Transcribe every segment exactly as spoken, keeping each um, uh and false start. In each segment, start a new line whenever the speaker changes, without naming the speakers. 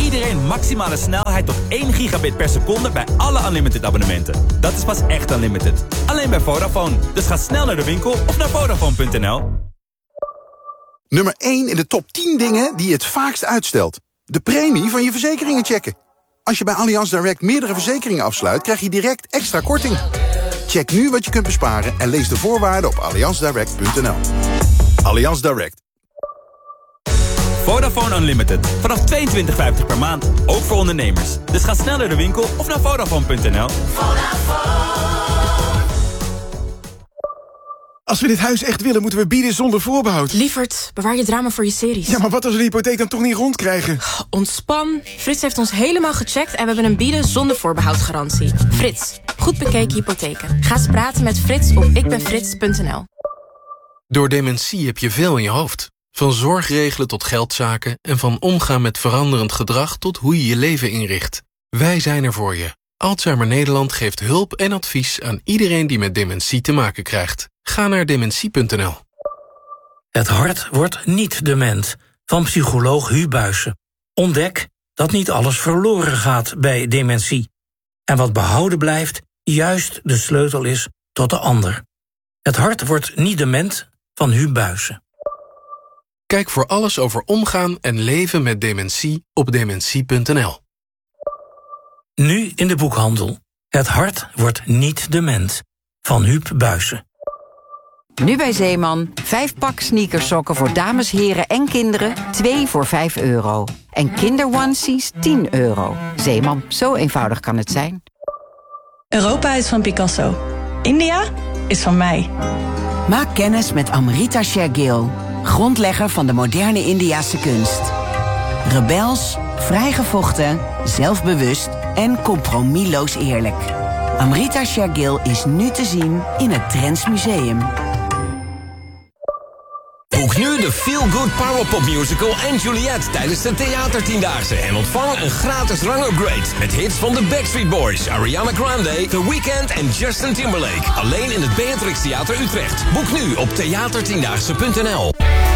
iedereen maximale snelheid tot één gigabit per seconde bij alle Unlimited abonnementen. Dat is pas echt Unlimited. Alleen bij Vodafone. Dus ga snel naar de winkel of naar Vodafone punt n l.
Nummer één in de top tien dingen die je het vaakst uitstelt. De premie van je verzekeringen checken. Als je bij Allianz Direct meerdere verzekeringen afsluit, krijg je direct extra korting. Check nu wat je kunt besparen en lees de voorwaarden op allianz direct punt n l. Allianz Direct.
Vodafone Unlimited. Vanaf tweeëntwintig vijftig per maand. Ook voor ondernemers. Dus ga snel naar de winkel of naar Vodafone punt n l.
Als we dit huis echt willen, moeten we bieden zonder voorbehoud.
Lievert, bewaar je drama voor je series.
Ja, maar wat als we de hypotheek dan toch niet rondkrijgen?
Ontspan. Frits heeft ons helemaal gecheckt en we hebben een bieden zonder voorbehoud garantie. Frits, goed bekeken hypotheken. Ga eens praten met Frits op ikbenfrits punt n l.
Door dementie heb je veel in je hoofd. Van zorgregelen tot geldzaken en van omgaan met veranderend gedrag tot hoe je je leven inricht. Wij zijn er voor je. Alzheimer Nederland geeft hulp en advies aan iedereen die met dementie te maken krijgt. Ga naar dementie punt n l.
Het hart wordt niet dement, van psycholoog Hu Buijsen. Ontdek dat niet alles verloren gaat bij dementie. En wat behouden blijft, juist de sleutel is tot de ander. Het hart wordt niet dement, van Hu Buijsen.
Kijk voor alles over omgaan en leven met dementie op dementie punt n l.
Nu in de boekhandel. Het hart wordt niet dement, van Huub Buijsen.
Nu bij Zeeman, vijf pak sneakersokken voor dames, heren en kinderen, twee voor vijf euro. En kinderonesies tien euro. Zeeman, zo eenvoudig kan het zijn.
Europa is van Picasso. India is van mij.
Maak kennis met Amrita Shergill, grondlegger van de moderne Indiase kunst. Rebels, vrijgevochten, zelfbewust en compromisloos eerlijk. Amrita Shergill is nu te zien in het Drents Museum.
Boek nu de Feel Good Powerpop Musical en Juliet tijdens de Theatertiendaagse. En ontvang een gratis rangupgrade met hits van de Backstreet Boys, Ariana Grande, The Weeknd en Justin Timberlake. Alleen in het Beatrix Theater Utrecht. Boek nu op theatertiendaagse punt n l.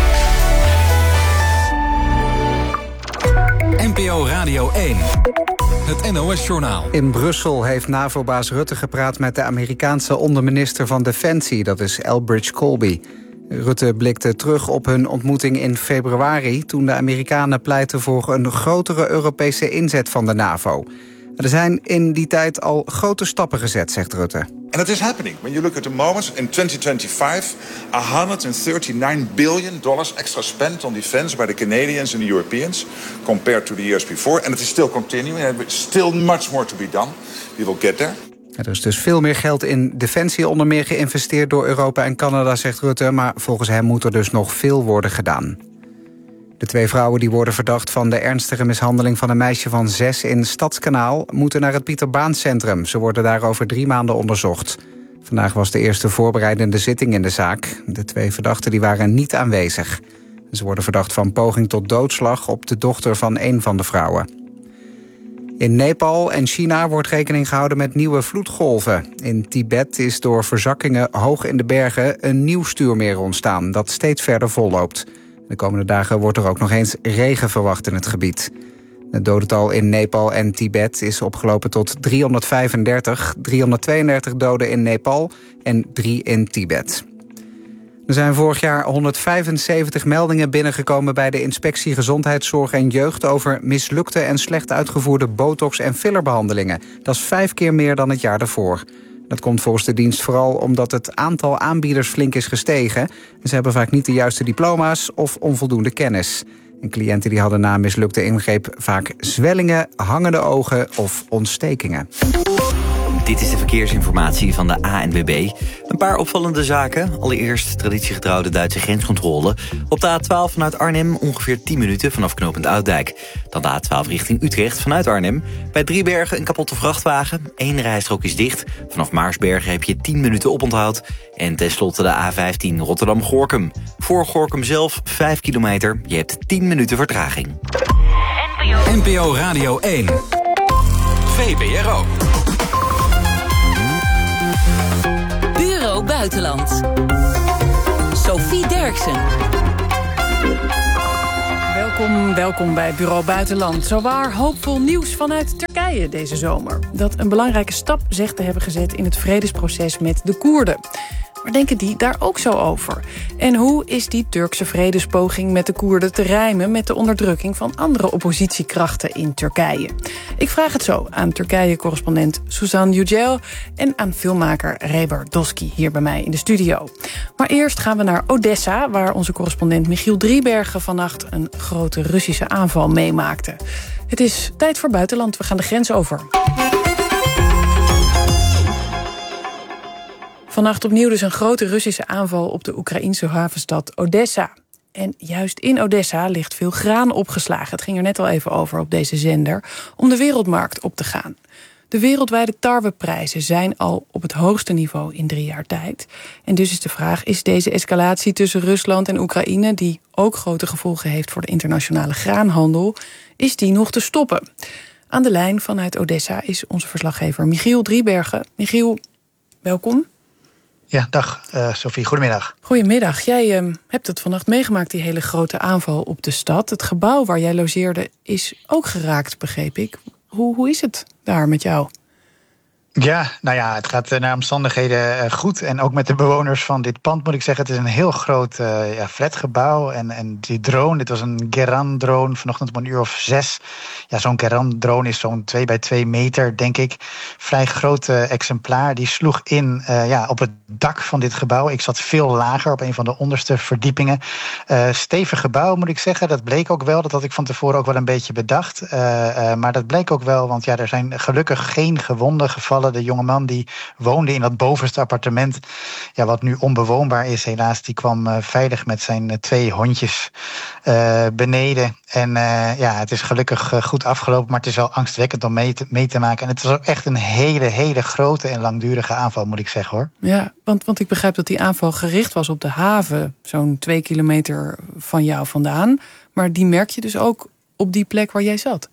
N P O Radio één. Het N O S-journaal.
In Brussel heeft NAVO-baas Rutte gepraat met de Amerikaanse onderminister van Defensie. Dat is Elbridge Colby. Rutte blikte terug op hun ontmoeting in februari, toen de Amerikanen pleitten voor een grotere Europese inzet van de NAVO. Er zijn in die tijd al grote stappen gezet, zegt Rutte.
And it is happening. When you look at the moments, in twenty twenty-five, one hundred thirty-nine billion dollars extra spent on defense by the Canadians and the Europeans compared to the years before. And it is still continuing. And there's still much more to be done. We will get there.
Er is dus veel meer geld in defensie, onder meer geïnvesteerd door Europa en Canada, zegt Rutte. Maar volgens hem moet er dus nog veel worden gedaan. De twee vrouwen die worden verdacht van de ernstige mishandeling van een meisje van zes in Stadskanaal moeten naar het Pieter Baan Centrum. Ze worden daar over drie maanden onderzocht. Vandaag was de eerste voorbereidende zitting in de zaak. De twee verdachten die waren niet aanwezig. Ze worden verdacht van poging tot doodslag op de dochter van een van de vrouwen. In Nepal en China wordt rekening gehouden met nieuwe vloedgolven. In Tibet is door verzakkingen hoog in de bergen een nieuw stuurmeer ontstaan dat steeds verder volloopt. De komende dagen wordt er ook nog eens regen verwacht in het gebied. Het dodental in Nepal en Tibet is opgelopen tot driehonderdvijfendertig, driehonderdtweeëndertig doden in Nepal en drie in Tibet. Er zijn vorig jaar honderdvijfenzeventig meldingen binnengekomen bij de Inspectie Gezondheidszorg en Jeugd over mislukte en slecht uitgevoerde botox- en fillerbehandelingen. Dat is vijf keer meer dan het jaar daarvoor. Dat komt volgens de dienst vooral omdat het aantal aanbieders flink is gestegen. Ze hebben vaak niet de juiste diploma's of onvoldoende kennis. En cliënten die hadden na een mislukte ingreep vaak zwellingen, hangende ogen of ontstekingen.
Dit is de verkeersinformatie van de A N W B. Een paar opvallende zaken. Allereerst traditiegetrouw de Duitse grenscontrole. Op de A twaalf vanuit Arnhem ongeveer tien minuten vanaf knooppunt Oudijk. Dan de A twaalf richting Utrecht vanuit Arnhem. Bij Driebergen een kapotte vrachtwagen. Eén rijstrook is dicht. Vanaf Maarsbergen heb je tien minuten oponthoud. En tenslotte de A vijftien Rotterdam-Gorinchem. Voor Gorinchem zelf vijf kilometer. Je hebt tien minuten vertraging.
N P O Radio één. V P R O.
Bureau Buitenland. Sophie Derksen.
Welkom
welkom, welkom bij Bureau Buitenland. Zowaar hoopvol nieuws vanuit Turkije deze zomer. Dat een belangrijke stap zegt te hebben gezet in het vredesproces met de Koerden. Maar denken die daar ook zo over? En hoe is die Turkse vredespoging met de Koerden te rijmen met de onderdrukking van andere oppositiekrachten in Turkije? Ik vraag het zo aan Turkije-correspondent Suzan Yücel en aan filmmaker Reber Doski hier bij mij in de studio. Maar eerst gaan we naar Odessa, waar onze correspondent Michiel Driebergen vannacht een grote Russische aanval meemaakte. Het is tijd voor buitenland, we gaan de grens over. Vannacht opnieuw dus een grote Russische aanval op de Oekraïense havenstad Odessa. En juist in Odessa ligt veel graan opgeslagen. Het ging er net al even over op deze zender, om de wereldmarkt op te gaan. De wereldwijde tarweprijzen zijn al op het hoogste niveau in drie jaar tijd. En dus is de vraag, is deze escalatie tussen Rusland en Oekraïne, die ook grote gevolgen heeft voor de internationale graanhandel, is die nog te stoppen? Aan de lijn vanuit Odessa is onze verslaggever Michiel Driebergen. Michiel, welkom.
Ja, dag uh, Sophie, goedemiddag.
Goedemiddag. Jij uh, hebt het vannacht meegemaakt, die hele grote aanval op de stad. Het gebouw waar jij logeerde is ook geraakt, begreep ik. Hoe, hoe is het daar met jou?
Ja, nou ja, het gaat naar omstandigheden goed. En ook met de bewoners van dit pand moet ik zeggen, het is een heel groot uh, ja, flatgebouw. En, en die drone, dit was een Geran-drone, vanochtend om een uur of zes. Ja, zo'n Geran-drone is zo'n twee bij twee meter, denk ik. Vrij groot uh, exemplaar. Die sloeg in uh, ja, op het dak van dit gebouw. Ik zat veel lager, op een van de onderste verdiepingen. Uh, stevig gebouw, moet ik zeggen. Dat bleek ook wel. Dat had ik van tevoren ook wel een beetje bedacht. Uh, uh, maar dat bleek ook wel, want ja, er zijn gelukkig geen gewonden gevallen. De jongeman die woonde in dat bovenste appartement, ja, wat nu onbewoonbaar is helaas, die kwam uh, veilig met zijn uh, twee hondjes uh, beneden. En uh, ja, het is gelukkig uh, goed afgelopen, maar het is wel angstwekkend om mee te, mee te maken. En het was ook echt een hele, hele grote en langdurige aanval, moet ik zeggen, hoor.
Ja, want, want ik begrijp dat die aanval gericht was op de haven, zo'n twee kilometer van jou vandaan. Maar die merk je dus ook op die plek waar jij zat.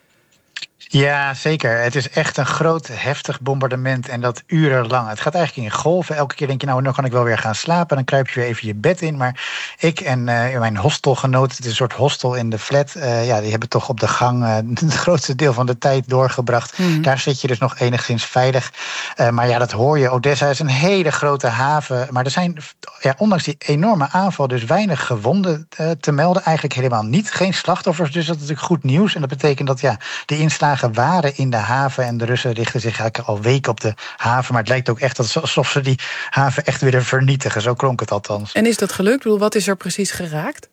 Ja, zeker. Het is echt een groot, heftig bombardement en dat urenlang. Het gaat eigenlijk in golven. Elke keer denk je, nou, nu kan ik wel weer gaan slapen. Dan kruip je weer even je bed in. Maar ik en uh, mijn hostelgenoten, het is een soort hostel in de flat, Uh, ja, die hebben toch op de gang uh, het grootste deel van de tijd doorgebracht. Mm-hmm. Daar zit je dus nog enigszins veilig. Uh, maar ja, dat hoor je. Odessa is een hele grote haven. Maar er zijn, ja, ondanks die enorme aanval, dus weinig gewonden uh, te melden. Eigenlijk helemaal niet. Geen slachtoffers, dus dat is natuurlijk goed nieuws. En dat betekent dat ja, de inslagen waren in de haven en de Russen richten zich eigenlijk al weken op de haven. Maar het lijkt ook echt alsof ze die haven echt willen vernietigen. Zo klonk het althans.
En is dat gelukt? Ik bedoel, wat is er precies geraakt?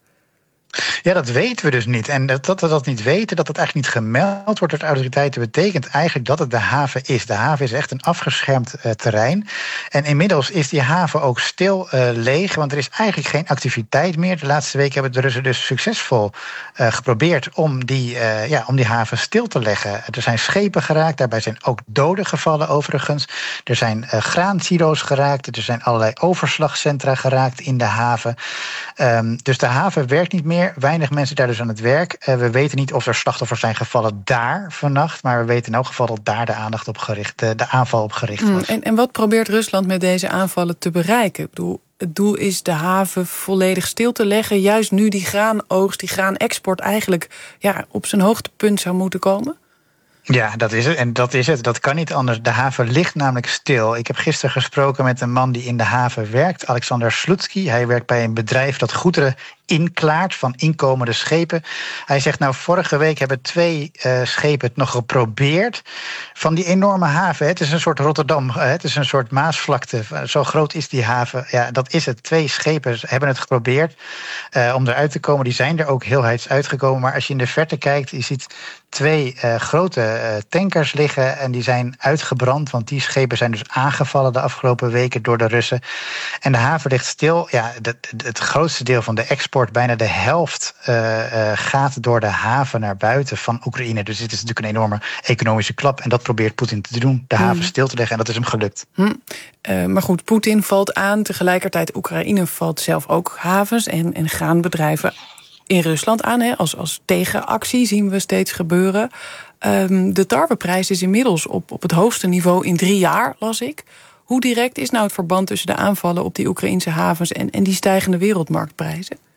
Ja, dat weten we dus niet. En dat, dat we dat niet weten, dat dat eigenlijk niet gemeld wordt door de autoriteiten, betekent eigenlijk dat het de haven is. De haven is echt een afgeschermd uh, terrein. En inmiddels is die haven ook stil uh, leeg, want er is eigenlijk geen activiteit meer. De laatste week hebben de Russen dus succesvol uh, geprobeerd om die, uh, ja, om die haven stil te leggen. Er zijn schepen geraakt, daarbij zijn ook doden gevallen overigens. Er zijn uh, graansilo's geraakt, er zijn allerlei overslagcentra geraakt in de haven. Um, dus de haven werkt niet meer. Weinig mensen daar dus aan het werk. Uh, we weten niet of er slachtoffers zijn gevallen daar vannacht, maar we weten in elk geval dat daar de aandacht op gericht, de, de aanval op gericht was.
Mm, en, en wat probeert Rusland met deze aanvallen te bereiken? Ik bedoel, het doel is de haven volledig stil te leggen, juist nu die graanoogst, die graanexport eigenlijk ja, op zijn hoogtepunt zou moeten komen?
Ja, dat is het. En dat is het. Dat kan niet anders. De haven ligt namelijk stil. Ik heb gisteren gesproken met een man die in de haven werkt, Alexander Slutsky. Hij werkt bij een bedrijf dat goederen inklaart van inkomende schepen. Hij zegt, nou, vorige week hebben twee uh, schepen het nog geprobeerd van die enorme haven. Hè. Het is een soort Rotterdam, hè. Het is een soort Maasvlakte. Zo groot is die haven. Ja, dat is het. Twee schepen hebben het geprobeerd uh, om eruit te komen. Die zijn er ook heel heids uitgekomen. Maar als je in de verte kijkt, je ziet twee uh, grote uh, tankers liggen en die zijn uitgebrand, want die schepen zijn dus aangevallen de afgelopen weken door de Russen. En de haven ligt stil. Ja, het, het grootste deel van de export, bijna de helft, uh, uh, gaat door de haven naar buiten van Oekraïne. Dus dit is natuurlijk een enorme economische klap. En dat probeert Poetin te doen, de haven hmm. stil te leggen. En dat is hem gelukt.
Hmm. Uh, maar goed, Poetin valt aan. Tegelijkertijd Oekraïne valt zelf ook havens en, en graanbedrijven in Rusland aan. Hè. Als, als tegenactie zien we steeds gebeuren. Um, de tarweprijs is inmiddels op, op het hoogste niveau in drie jaar, las ik. Hoe direct is nou het verband tussen de aanvallen op die Oekraïnse havens en, en die stijgende wereldmarktprijzen?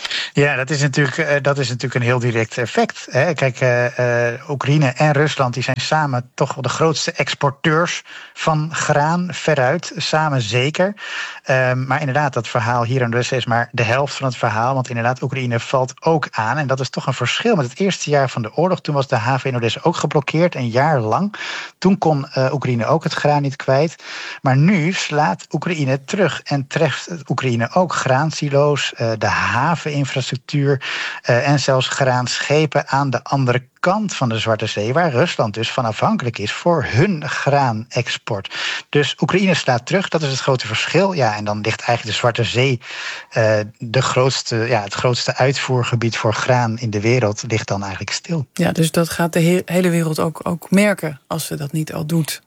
Ja, dat is natuurlijk, uh, dat is natuurlijk een heel direct effect. Hè. Kijk, uh, uh, Oekraïne en Rusland die zijn samen toch wel de grootste exporteurs van graan, veruit, samen zeker. Uh, maar inderdaad, dat verhaal hier in Russen is maar de helft van het verhaal. Want inderdaad, Oekraïne valt ook aan. En dat is toch een verschil met het eerste jaar van de oorlog. Toen was de haven in Odessa ook geblokkeerd, een jaar lang. Toen kon uh, Oekraïne ook het graan niet kwijt. Maar nu slaat Oekraïne terug en treft Oekraïne ook graansilo's, uh, de haveninfrastructuur uh, en zelfs graanschepen aan de andere kant van de Zwarte Zee, waar Rusland dus van afhankelijk is voor hun graanexport. Dus Oekraïne slaat terug, dat is het grote verschil. Ja, en dan ligt eigenlijk de Zwarte Zee, uh, de grootste, ja, het grootste uitvoergebied voor graan in de wereld, ligt dan eigenlijk stil.
Ja, dus dat gaat de he- hele wereld ook, ook merken als ze dat niet al doet.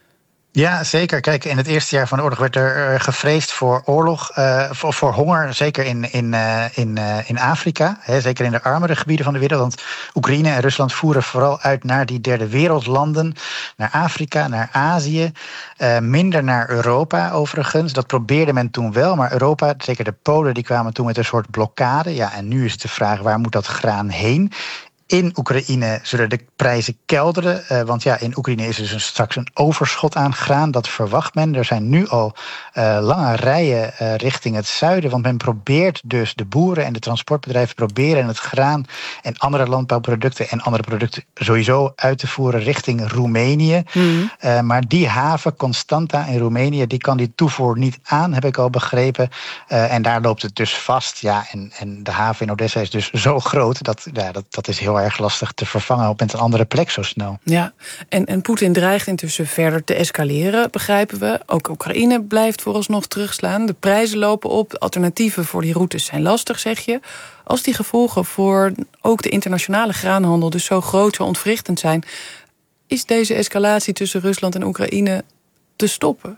Ja, zeker. Kijk, in het eerste jaar van de oorlog werd er gevreesd voor oorlog, uh, voor, voor honger, zeker in, in, uh, in, uh, in Afrika, hè, zeker in de armere gebieden van de wereld. Want Oekraïne en Rusland voeren vooral uit naar die derde wereldlanden, naar Afrika, naar Azië, uh, minder naar Europa overigens. Dat probeerde men toen wel, maar Europa, zeker de Polen, die kwamen toen met een soort blokkade. Ja, en nu is de vraag, waar moet dat graan heen? In Oekraïne zullen de prijzen kelderen, uh, want ja, in Oekraïne is er dus een, straks een overschot aan graan, dat verwacht men. Er zijn nu al uh, lange rijen uh, richting het zuiden, want men probeert dus, de boeren en de transportbedrijven proberen het graan en andere landbouwproducten en andere producten sowieso uit te voeren richting Roemenië. Mm. Uh, maar die haven, Constanta in Roemenië, die kan die toevoer niet aan, heb ik al begrepen. Uh, en daar loopt het dus vast. Ja, en, en de haven in Odessa is dus zo groot, dat, ja, dat, dat is heel erg lastig te vervangen op met een andere plek zo snel.
Ja, en, en Poetin dreigt intussen verder te escaleren, begrijpen we. Ook Oekraïne blijft vooralsnog terugslaan. De prijzen lopen op, de alternatieven voor die routes zijn lastig, zeg je. Als die gevolgen voor ook de internationale graanhandel dus zo groot, zo ontwrichtend zijn, is deze escalatie tussen Rusland en Oekraïne te stoppen?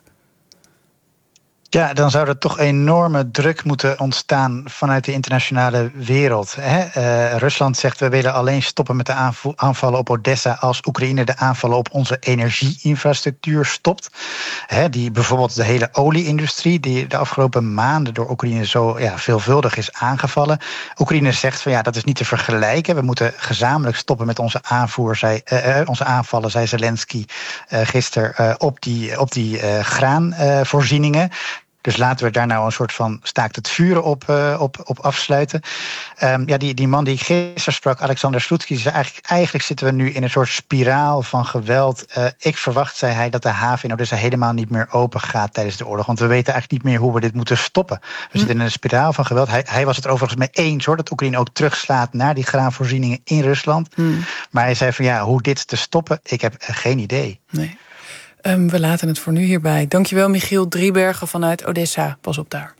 Ja, dan zou er toch enorme druk moeten ontstaan vanuit de internationale wereld. Hè? Uh, Rusland zegt, we willen alleen stoppen met de aanvo- aanvallen op Odessa als Oekraïne de aanvallen op onze energieinfrastructuur stopt. Hè, die bijvoorbeeld de hele olieindustrie, die de afgelopen maanden door Oekraïne zo ja, veelvuldig is aangevallen. Oekraïne zegt van ja, dat is niet te vergelijken. We moeten gezamenlijk stoppen met onze aanvoer, zei, uh, onze aanvallen, zei Zelensky uh, gisteren, uh, op die, op die uh, graanvoorzieningen. Uh, Dus laten we daar nou een soort van staakt het vuren op, uh, op, op afsluiten. Um, ja, die, die man die ik gisteren sprak, Alexander Slutsky, zei eigenlijk, eigenlijk zitten we nu in een soort spiraal van geweld. Uh, ik verwacht, zei hij, dat de haven in Odessa helemaal niet meer open gaat tijdens de oorlog. Want we weten eigenlijk niet meer hoe we dit moeten stoppen. We hm. zitten in een spiraal van geweld. Hij, hij was het er overigens mee eens, hoor, dat Oekraïne ook terugslaat naar die graanvoorzieningen in Rusland. Hm. Maar hij zei van ja, hoe dit te stoppen, ik heb uh, geen idee.
Nee. Um, we laten het voor nu hierbij. Dankjewel, Michiel Driebergen vanuit Odessa. Pas op daar.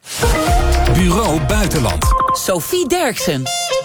Bureau Buitenland.
Sophie Derksen.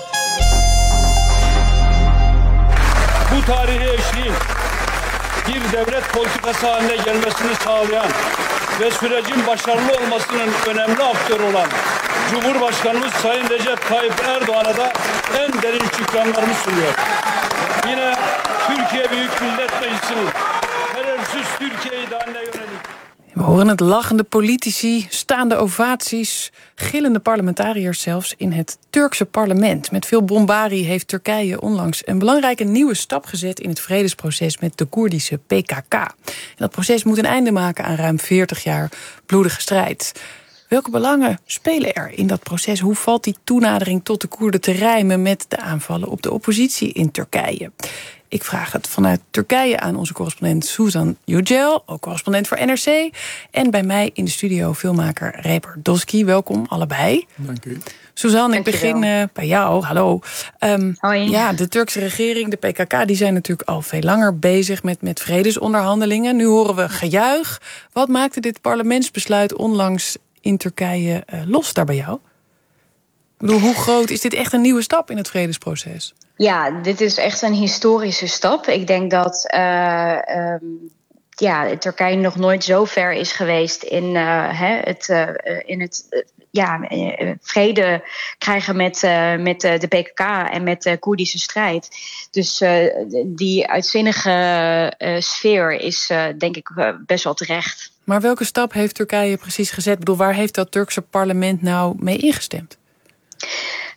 Bu tarihi eşliğin bir devlet politikası haline gelmesini sağlayan ve sürecin başarılı olmasının önemli aktörü olan Cumhurbaşkanımız Sayın Recep Tayyip Erdoğan'a da en derin şükranlarımı sunuyor. Yine Türkiye Büyük Millet Meclisi'nin terörsüz Türkiye idaline yönelik.
We horen het lachende politici, staande ovaties, gillende parlementariërs zelfs in het Turkse parlement. Met veel bombarie heeft Turkije onlangs een belangrijke nieuwe stap gezet in het vredesproces met de Koerdische P K K. En dat proces moet een einde maken aan ruim veertig jaar bloedige strijd. Welke belangen spelen er in dat proces? Hoe valt die toenadering tot de Koerden te rijmen met de aanvallen op de oppositie in Turkije? Ik vraag het vanuit Turkije aan onze correspondent Suzan Yücel, ook correspondent voor N R C. En bij mij in de studio filmmaker Reper Doski. Welkom allebei.
Dank u.
Suzan, ik begin uh, bij jou. Hallo. Um,
Hoi.
Ja, de Turkse regering, de P K K, die zijn natuurlijk al veel langer bezig met, met vredesonderhandelingen. Nu horen we gejuich. Wat maakte dit parlementsbesluit onlangs in Turkije uh, los daar bij jou? Ik bedoel, hoe groot is dit echt een nieuwe stap in het vredesproces?
Ja, dit is echt een historische stap. Ik denk dat uh, um, ja, Turkije nog nooit zo ver is geweest in uh, hè, het, uh, in het uh, ja, uh, vrede krijgen met, uh, met uh, de P K K en met de Koerdische strijd. Dus uh, die uitzinnige uh, sfeer is uh, denk ik uh, best wel terecht.
Maar welke stap heeft Turkije precies gezet? Ik bedoel, waar heeft dat Turkse parlement nou mee ingestemd?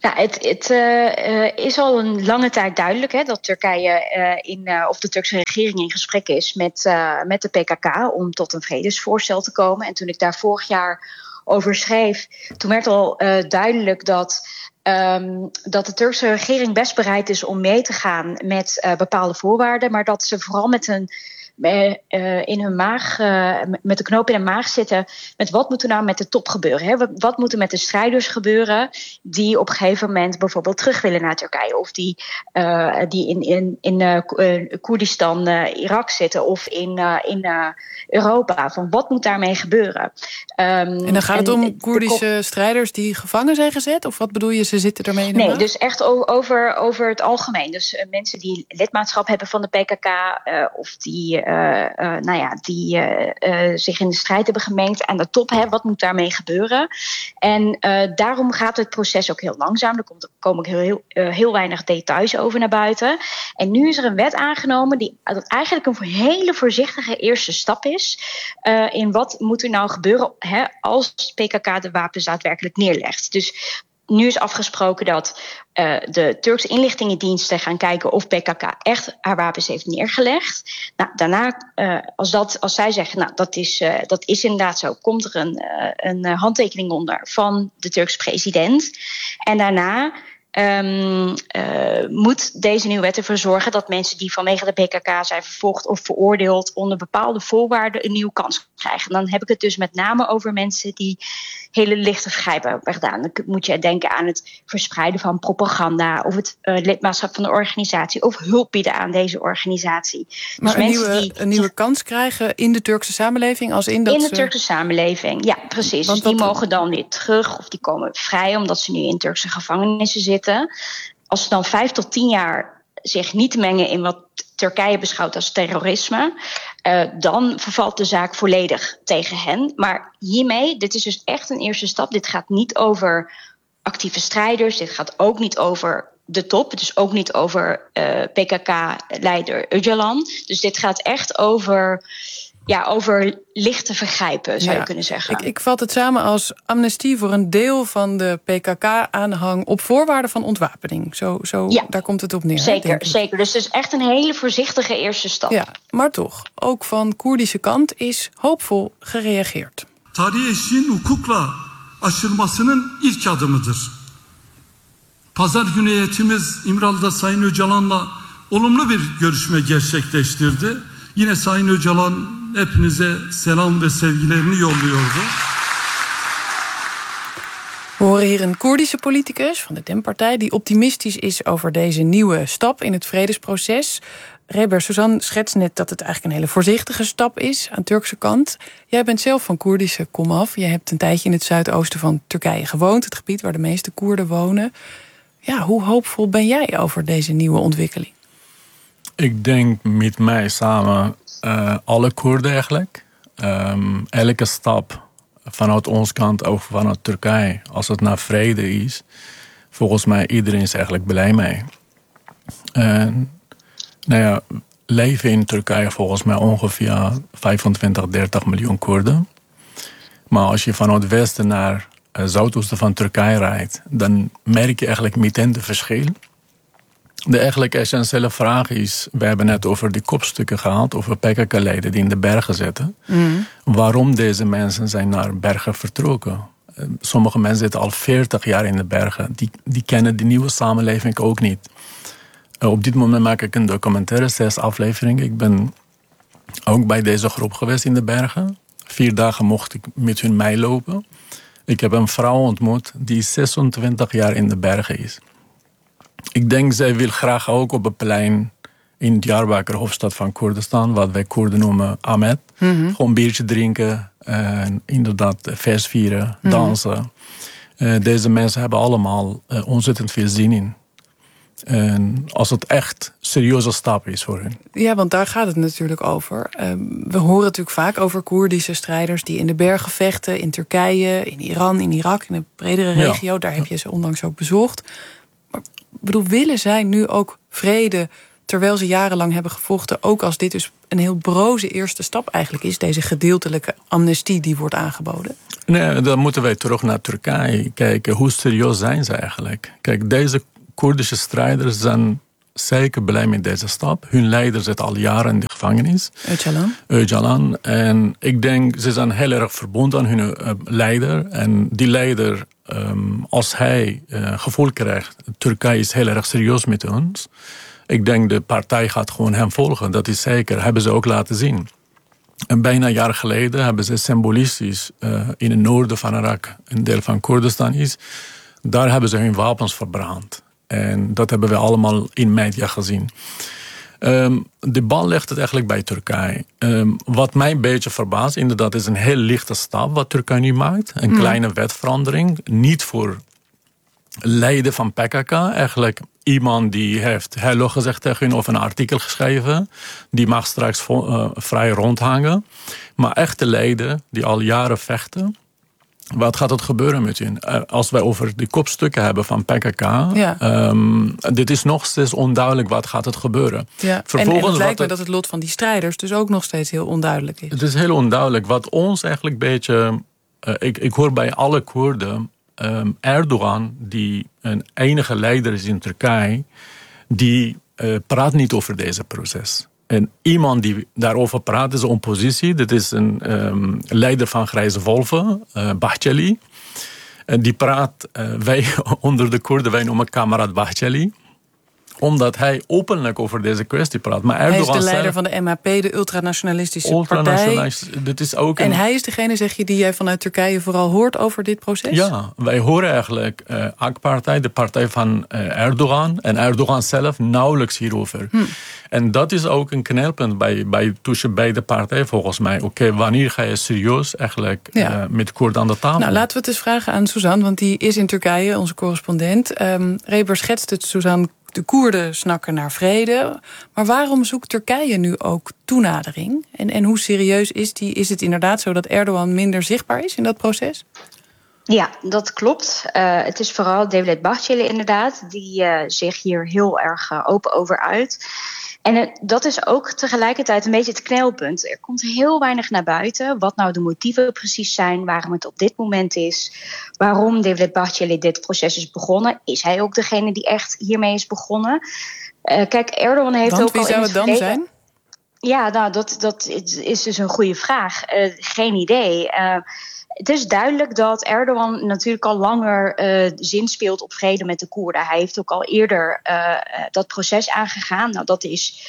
Nou, het, het uh, is al een lange tijd duidelijk hè, dat Turkije uh, in, uh, of de Turkse regering in gesprek is met, uh, met de P K K om tot een vredesvoorstel te komen. En toen ik daar vorig jaar over schreef, toen werd al uh, duidelijk dat, um, dat de Turkse regering best bereid is om mee te gaan met uh, bepaalde voorwaarden, maar dat ze vooral met een Uh, uh, in hun maag, uh, met de knoop in hun maag zitten, met wat moet er nou met de top gebeuren? Hè? Wat, wat moet er met de strijders gebeuren die op een gegeven moment bijvoorbeeld terug willen naar Turkije, of die, uh, die in, in, in uh, Koerdistan, uh, Irak zitten, of in, uh, in uh, Europa? Van wat moet daarmee gebeuren? Um,
en dan gaat het
en,
om Koerdische strijders die gevangen zijn gezet? Of wat bedoel je, ze zitten ermee in de
Nee,
maag?
dus echt over, over het algemeen. Dus uh, mensen die lidmaatschap hebben van de P K K, uh, of die Uh, uh, nou ja, die uh, uh, zich in de strijd hebben gemengd aan de top. Hè, wat moet daarmee gebeuren? En uh, daarom gaat het proces ook heel langzaam. Er komt, komen heel, heel, uh, heel weinig details over naar buiten. En nu is er een wet aangenomen die dat eigenlijk een hele voorzichtige eerste stap is uh, in wat moet er nou gebeuren, hè, als P K K de wapens daadwerkelijk neerlegt. Dus nu is afgesproken dat uh, de Turkse inlichtingendiensten gaan kijken of P K K echt haar wapens heeft neergelegd. Nou, daarna, uh, als, dat, als zij zeggen, nou, dat is, uh, dat is inderdaad zo, komt er een, uh, een handtekening onder van de Turkse president. En daarna Um, uh, moet deze nieuwe wet ervoor zorgen dat mensen die vanwege de P K K zijn vervolgd of veroordeeld onder bepaalde voorwaarden een nieuwe kans krijgen. Dan heb ik het dus met name over mensen die hele lichte vergrijpen hebben gedaan. Dan moet je denken aan het verspreiden van propaganda, of het uh, lidmaatschap van de organisatie, of hulp bieden aan deze organisatie.
Maar
dus
een,
mensen
nieuwe,
die
een nieuwe kans krijgen in de Turkse samenleving? Als in dat
in de
ze...
Turkse samenleving, ja, precies.
Want
dus die
wat...
mogen dan weer terug, of die komen vrij omdat ze nu in Turkse gevangenissen zitten. Als ze dan vijf tot tien jaar zich niet mengen in wat Turkije beschouwt als terrorisme, uh, dan vervalt de zaak volledig tegen hen. Maar hiermee, dit is dus echt een eerste stap. Dit gaat niet over actieve strijders. Dit gaat ook niet over de top. Het is ook niet over uh, P K K-leider Öcalan. Dus dit gaat echt over, ja, over lichte vergrijpen, zou
ja,
je kunnen zeggen.
Ik, ik vat het samen als amnestie voor een deel van de P K K-aanhang op voorwaarde van ontwapening. Zo, zo
ja,
daar komt het op neer.
Zeker, zeker. Dus het is echt een hele voorzichtige eerste stap.
Ja, maar toch, ook van Koerdische kant is hoopvol gereageerd.
Tarihi eşiğin hukukla aşılmasının ilk adımıdır. Pazar günü heyetimiz İmralı'da Sayın Öcalan'la olumlu bir görüşme gerçekleştirdi. Yine Sayın Öcalan hepinize selam ve sevgilerini yolluyordu.
We horen hier een Koerdische politicus van de Dem-partij die optimistisch is over deze nieuwe stap in het vredesproces. Reber, Suzanne schetst net dat het eigenlijk een hele voorzichtige stap is aan de Turkse kant. Jij bent zelf van Koerdische komaf. Je hebt een tijdje in het zuidoosten van Turkije gewoond, het gebied waar de meeste Koerden wonen. Ja, hoe hoopvol ben jij over deze nieuwe ontwikkeling?
Ik denk met mij samen uh, alle Koerden eigenlijk. Um, elke stap vanuit ons kant, ook vanuit Turkije, als het naar vrede is, volgens mij iedereen is eigenlijk blij mee. En nou ja, leven in Turkije volgens mij ongeveer vijfentwintig, dertig miljoen Koerden. Maar als je vanuit het westen naar het zuidoosten van Turkije rijdt, dan merk je eigenlijk meteen het verschil. De eigenlijk essentiële vraag is, we hebben net over die kopstukken gehad, over P K K-leden die in de bergen zitten. Mm. Waarom deze mensen zijn naar bergen vertrokken? Sommige mensen zitten al veertig jaar in de bergen. Die, die kennen die nieuwe samenleving ook niet. Op dit moment maak ik een documentaire, zes afleveringen. Ik ben ook bij deze groep geweest in de bergen. Vier dagen mocht ik met hun meelopen. Ik heb een vrouw ontmoet die zesentwintig jaar in de bergen is. Ik denk, zij wil graag ook op een plein in Diyarbakir, hoofdstad van Koerdistan, wat wij Koerden noemen Ahmet. Mm-hmm. Gewoon een biertje drinken, en inderdaad feest vieren, dansen. Mm-hmm. Uh, deze mensen hebben allemaal uh, ontzettend veel zin in. En als het echt een serieuze stap is voor hen.
Ja, want daar gaat het natuurlijk over. Uh, we horen natuurlijk vaak over Koerdische strijders die in de bergen vechten, in Turkije, in Iran, in Irak, in een bredere regio. Ja. Daar heb je ze onlangs ook bezocht. Maar ik bedoel, willen zij nu ook vrede terwijl ze jarenlang hebben gevochten, ook als dit dus een heel broze eerste stap eigenlijk is, deze gedeeltelijke amnestie die wordt aangeboden?
Nee, dan moeten wij terug naar Turkije kijken. Hoe serieus zijn ze eigenlijk? Kijk, deze Koerdische strijders zijn zeker blij met deze stap. Hun leider zit al jaren in de gevangenis.
Öcalan.
Öcalan. En ik denk, ze zijn heel erg verbonden aan hun uh, leider. En die leider, um, als hij uh, gevoel krijgt, Turkije is heel erg serieus met ons. Ik denk de partij gaat gewoon hem volgen. Dat is zeker. Hebben ze ook laten zien. En bijna een jaar geleden hebben ze symbolistisch uh, in het noorden van Irak, een deel van Koerdistan is, daar hebben ze hun wapens verbrand. En dat hebben we allemaal in media gezien. Um, de bal ligt het eigenlijk bij Turkije. Um, wat mij een beetje verbaast, inderdaad, is een heel lichte stap wat Turkije nu maakt. Een mm. kleine wetverandering. Niet voor leden van P K K. Eigenlijk iemand die heeft hello gezegd tegen hun of een artikel geschreven. Die mag straks vo- uh, vrij rondhangen. Maar echte leden die al jaren vechten. Wat gaat er gebeuren met hun? Als wij over de kopstukken hebben van P K K... Ja. Um, dit is nog steeds onduidelijk wat gaat het gebeuren.
Ja. Vervolgens en, en het lijkt me dat het lot van die strijders dus ook nog steeds heel onduidelijk is.
Het is heel onduidelijk. Wat ons eigenlijk een beetje... Uh, ik, ik hoor bij alle Koerden... Um, Erdogan, die een enige leider is in Turkije... die uh, praat niet over deze proces. En iemand die daarover praat is de oppositie. Dat is een um, leider van Grijze Wolven, uh, Bahçeli. En die praat, uh, wij onder de Koerden, wij noemen Kamerad Bahçeli. Omdat hij openlijk over deze kwestie praat. Maar Erdogan
hij is de leider
zelf,
van de M H P, de ultranationalistische partij.
Dit is ook
en
een,
hij is degene, zeg je, die jij vanuit Turkije vooral hoort over dit proces?
Ja, wij horen eigenlijk uh, A K-partij, de partij van uh, Erdogan. En Erdogan zelf nauwelijks hierover. Hm. En dat is ook een knelpunt bij, bij, tussen beide partijen volgens mij. Oké, okay, wanneer ga je serieus eigenlijk ja. uh, met Koerden aan de tafel?
Nou, laten we het eens vragen aan Suzanne, want die is in Turkije, onze correspondent. Um, Reber schetst het, Suzanne. De Koerden snakken naar vrede. Maar waarom zoekt Turkije nu ook toenadering? En, en hoe serieus is die? Is het inderdaad zo dat Erdogan minder zichtbaar is in dat proces?
Ja, dat klopt. Uh, het is vooral Devlet Bahçeli inderdaad, die uh, zich hier heel erg uh, open over uit. En uh, dat is ook tegelijkertijd een beetje het knelpunt. Er komt heel weinig naar buiten. Wat nou de motieven precies zijn, waarom het op dit moment is. Waarom Devlet Bahçeli dit proces is begonnen. Is hij ook degene die echt hiermee is begonnen? Uh, kijk, Erdogan heeft
Want
ook
wie
al
zou
in
het,
het
dan
verleden...
zijn?
Ja, nou, dat, dat is dus een goede vraag. Uh, geen idee. Uh, Het is duidelijk dat Erdogan natuurlijk al langer uh, zinspeelt op vrede met de Koerden. Hij heeft ook al eerder uh, dat proces aangegaan. Nou, dat is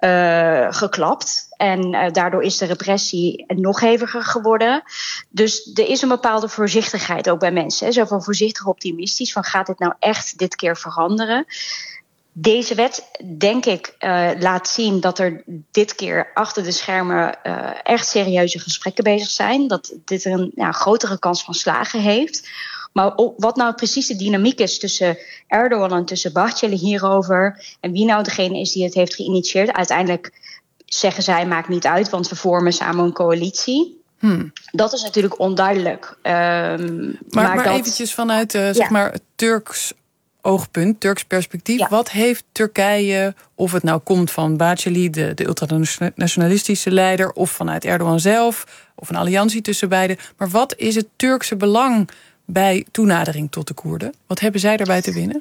uh, geklapt. En uh, daardoor is de repressie nog heviger geworden. Dus er is een bepaalde voorzichtigheid ook bij mensen. Hè? Zo van voorzichtig optimistisch. Van gaat dit nou echt dit keer veranderen? Deze wet, denk ik, uh, laat zien dat er dit keer achter de schermen uh, echt serieuze gesprekken bezig zijn. Dat dit een ja, grotere kans van slagen heeft. Maar wat nou precies de dynamiek is tussen Erdogan en tussen Bahçeli hierover... en wie nou degene is die het heeft geïnitieerd... uiteindelijk zeggen zij, maakt niet uit, want we vormen samen een coalitie... Hmm. Dat is natuurlijk onduidelijk. Um,
maar maar, maar dat, eventjes vanuit uh, zeg ja. maar Turks... oogpunt, Turks perspectief. Ja. Wat heeft Turkije, of het nou komt van Bahçeli, de, de ultranationalistische leider... of vanuit Erdogan zelf, of een alliantie tussen beiden... maar wat is het Turkse belang bij toenadering tot de Koerden? Wat hebben zij daarbij te winnen?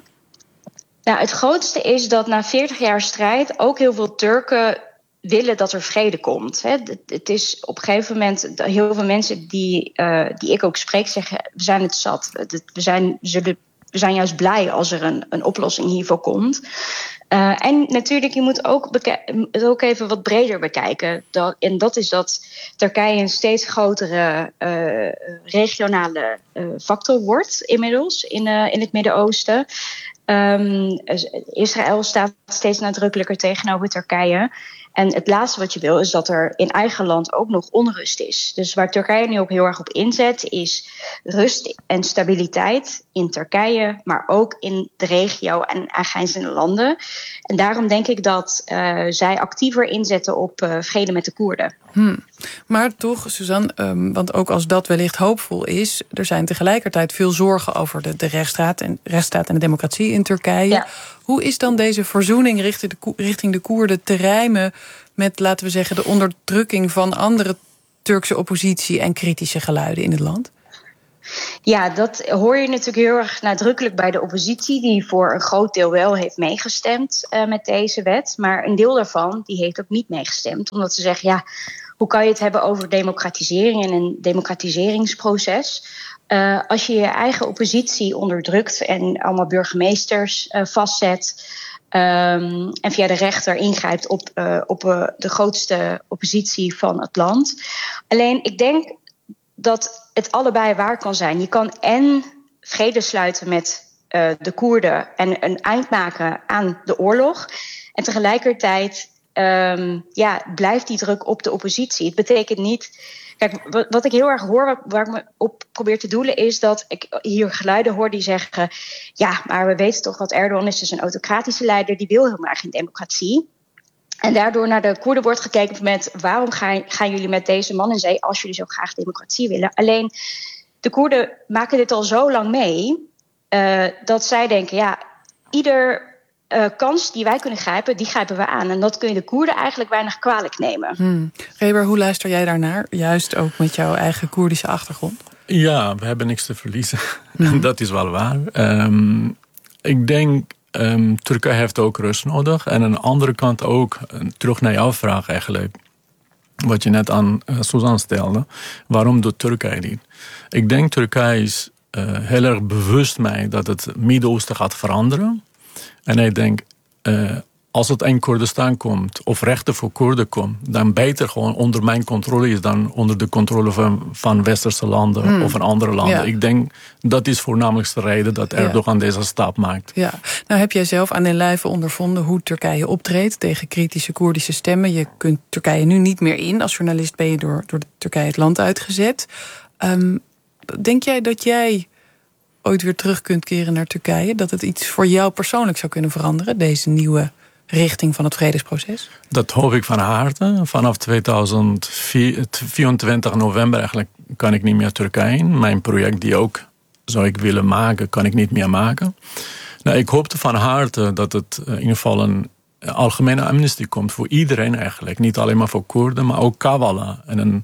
Nou, het grootste is dat na veertig jaar strijd... ook heel veel Turken willen dat er vrede komt. Het is op een gegeven moment... heel veel mensen die, uh, die ik ook spreek zeggen... we zijn het zat, we zijn, we zullen... We zijn juist blij als er een, een oplossing hiervoor komt. Uh, en natuurlijk, je moet ook beke- het ook even wat breder bekijken. Dat, en dat is dat Turkije een steeds grotere uh, regionale uh, factor wordt inmiddels in, uh, in het Midden-Oosten. Um, Israël staat steeds nadrukkelijker tegenover Turkije. En het laatste wat je wil is dat er in eigen land ook nog onrust is. Dus waar Turkije nu ook heel erg op inzet is rust en stabiliteit in Turkije, maar ook in de regio en aangrenzende landen. En daarom denk ik dat uh, zij actiever inzetten op uh, vrede met de Koerden.
Hmm. Maar toch, Suzanne, um, want ook als dat wellicht hoopvol is, er zijn tegelijkertijd veel zorgen over de, de rechtsstaat, en, rechtsstaat en de democratie in Turkije. Ja. Hoe is dan deze verzoening richting de, richting de Koerden te rijmen met, laten we zeggen, de onderdrukking van andere Turkse oppositie en kritische geluiden in het land?
Ja, dat hoor je natuurlijk heel erg nadrukkelijk bij de oppositie, die voor een groot deel wel heeft meegestemd uh, met deze wet. Maar een deel daarvan die heeft ook niet meegestemd, omdat ze zeggen, ja, hoe kan je het hebben over democratisering en een democratiseringsproces Uh, als je je eigen oppositie onderdrukt en allemaal burgemeesters uh, vastzet Um, en via de rechter ingrijpt op, uh, op uh, de grootste oppositie van het land. Alleen, ik denk dat het allebei waar kan zijn. Je kan en vrede sluiten met uh, de Koerden en een eind maken aan de oorlog. En tegelijkertijd um, ja, blijft die druk op de oppositie. Het betekent niet... Kijk, wat ik heel erg hoor, waar ik me op probeer te doelen, is dat ik hier geluiden hoor die zeggen, ja, maar we weten toch wat Erdogan is, dus een autocratische leider, die wil helemaal geen democratie. En daardoor naar de Koerden wordt gekeken met, waarom gaan, gaan jullie met deze man in zee als jullie zo graag democratie willen? Alleen, de Koerden maken dit al zo lang mee, uh, dat zij denken, ja, ieder Uh, kans die wij kunnen grijpen, die grijpen we aan. En dat kun je de Koerden eigenlijk weinig kwalijk nemen.
Hmm. Reber, hoe luister jij daarnaar? Juist ook met jouw eigen Koerdische achtergrond.
Ja, we hebben niks te verliezen. Hmm. Dat is wel waar. Um, ik denk, um, Turkije heeft ook rust nodig. En aan de andere kant ook, terug naar jouw vraag eigenlijk, wat je net aan uh, Suzanne stelde. Waarom doet Turkije dit? Ik denk, Turkije is uh, heel erg bewust mee dat het Midden-Oosten gaat veranderen. En ik denk, uh, als het in Koerdistan komt, of rechten voor Koerden komt, dan beter gewoon onder mijn controle is dan onder de controle van, van westerse landen hmm. of van andere landen. Ja. Ik denk, dat is voornamelijk de reden dat Erdogan ja. deze stap maakt.
Ja. Nou heb jij zelf aan den lijve ondervonden hoe Turkije optreedt tegen kritische Koerdische stemmen. Je kunt Turkije nu niet meer in. Als journalist ben je door, door Turkije het land uitgezet. Um, denk jij dat jij ooit weer terug kunt keren naar Turkije? Dat het iets voor jou persoonlijk zou kunnen veranderen, deze nieuwe richting van het vredesproces?
Dat hoop ik van harte. Vanaf tweeduizend vierentwintig november eigenlijk kan ik niet meer Turkije in. Mijn project die ook zou ik willen maken, kan ik niet meer maken. Nou, ik hoopte van harte dat het in ieder geval een algemene amnestie komt voor iedereen eigenlijk. Niet alleen maar voor Koerden, maar ook Kavala. En een,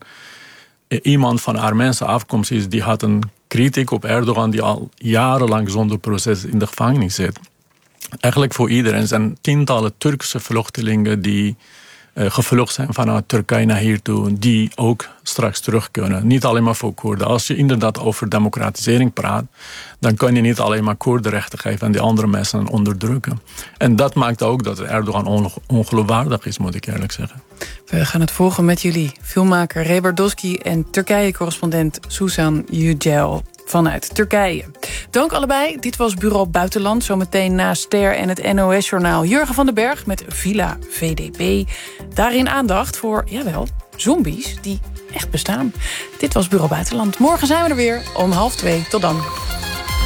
iemand van Armeense afkomst is, die had een kritiek op Erdogan die al jarenlang zonder proces in de gevangenis zit. Eigenlijk voor iedereen. Er zijn tientallen Turkse vluchtelingen die uh, gevlucht zijn vanuit Turkije naar hier toe, die ook straks terug kunnen. Niet alleen maar voor Koerden. Als je inderdaad over democratisering praat, dan kan je niet alleen maar Koerdenrechten geven en die andere mensen onderdrukken. En dat maakt ook dat Erdogan on- ongeloofwaardig is, moet ik eerlijk zeggen.
We gaan het volgen met jullie. Filmmaker Reber Doski en Turkije-correspondent Suzanne Yücel vanuit Turkije. Dank allebei. Dit was Bureau Buitenland. Zometeen na Ster en het N O S-journaal Jurgen van den Berg met Villa V D B. Daarin aandacht voor, jawel, zombies die echt bestaan. Dit was Bureau Buitenland. Morgen zijn we er weer om half twee. Tot dan.